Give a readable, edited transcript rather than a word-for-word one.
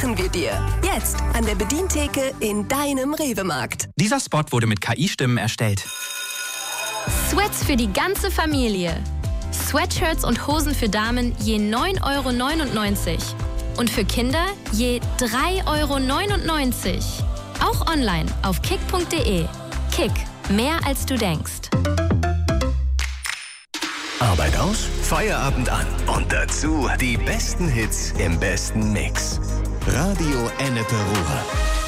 machen wir dir. Jetzt an der Bedientheke in deinem Rewe-Markt. Dieser Spot wurde mit KI-Stimmen erstellt. Sweats für die ganze Familie. Sweatshirts und Hosen für Damen je 9,99 € und für Kinder je 3,99 €. Auch online auf kick.de. Kick, mehr als du denkst. Arbeit aus, Feierabend an und dazu die besten Hits im besten Mix. Radio Ennepe Ruhr.